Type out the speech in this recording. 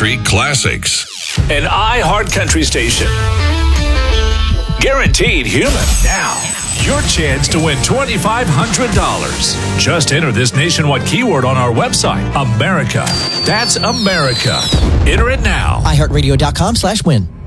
Country classics. An iHeart Country station. Guaranteed human. Now, your chance to win $2,500. Just enter this nationwide keyword on our website, America. That's America. Enter it now. iHeartRadio.com/win.